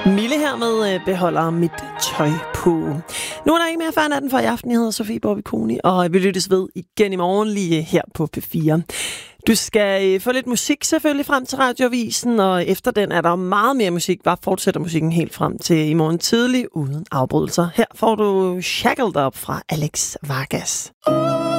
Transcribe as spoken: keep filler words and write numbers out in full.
Mille her med øh, beholder mit tøj på. Nu er der ikke mere før natten for i aften. Jeg hedder Sofie Borbiconi, og vi lyttes ved igen i morgen lige her på P fire. Du skal øh, få lidt musik selvfølgelig frem til Radioavisen, og efter den er der meget mere musik. Bare fortsætter musikken helt frem til i morgen tidlig uden afbrydelser. Her får du Shackled Up fra Alex Vargas.